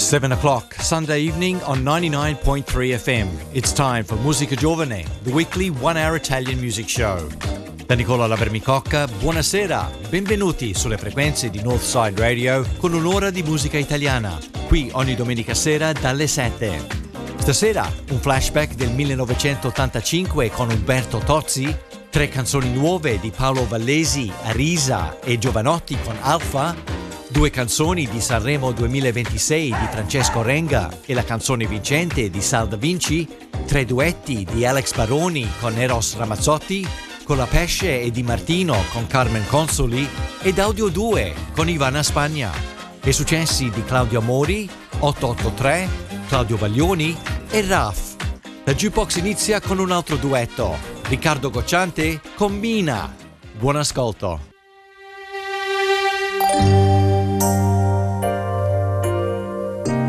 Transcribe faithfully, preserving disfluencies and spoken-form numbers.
seven o'clock, Sunday evening on ninety-nine point three F M. It's time for Musica Giovane, the weekly one-hour Italian music show. Da Nicola Lavermicocca, buonasera, benvenuti sulle frequenze di Northside Radio con un'ora di musica italiana, qui ogni domenica sera dalle sette. Stasera un flashback del millenovecentottantacinque con Umberto Tozzi, tre canzoni nuove di Paolo Vallesi, Arisa e Giovanotti con Alfa, due canzoni di Sanremo duemilaventisei di Francesco Renga e la canzone vincente di Sal Da Vinci, tre duetti di Alex Baroni con Eros Ramazzotti, con La Pesce e Di Martino con Carmen Consoli ed Audio due con Ivana Spagna, e successi di Claudio Amori, otto otto tre, Claudio Baglioni e Raf. La Jukebox inizia con un altro duetto, Riccardo Cocciante con Mina. Buon ascolto.